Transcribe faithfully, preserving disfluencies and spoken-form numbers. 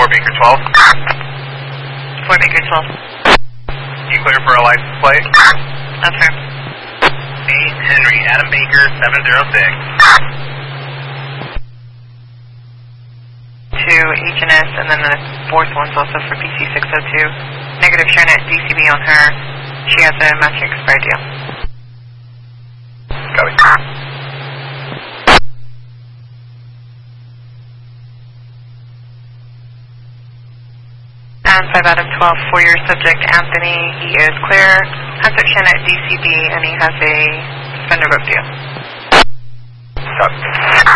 Baker twelve. four Baker twelve. You clear for a license plate? That's fair. eight Henry, Adam Baker, seven zero six. To H and S, and then the fourth one's also for P C six oh two. Negative ShareNet D C B on her. She has a matching expired deal. Copy. And five Adam twelve for your subject Anthony. He is clear. Has a ShareNet D C B and he has a suspender book deal. Copy.